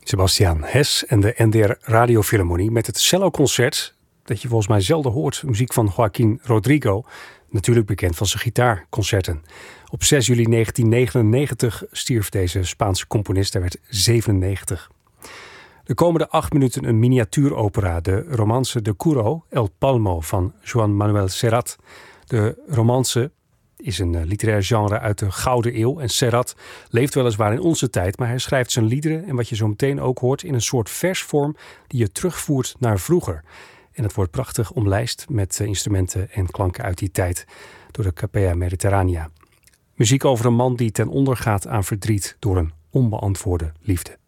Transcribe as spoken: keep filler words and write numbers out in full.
Sebastian Hes en de N D R Radiofilharmonie met het celloconcert dat je volgens mij zelden hoort. Muziek van Joaquín Rodrigo, natuurlijk bekend van zijn gitaarconcerten. Op zes juli negentien negenennegentig stierf deze Spaanse componist. Hij werd zevenennegentig. De komende acht minuten een miniatuuropera, de romance De Curro, El Palmo van Joan Manuel Serrat. De romance is een literair genre uit de Gouden Eeuw en Serrat leeft weliswaar in onze tijd, maar hij schrijft zijn liederen en wat je zo meteen ook hoort in een soort versvorm die je terugvoert naar vroeger. En het wordt prachtig omlijst met instrumenten en klanken uit die tijd door de Capella Mediterranea. Muziek over een man die ten onder gaat aan verdriet door een onbeantwoorde liefde.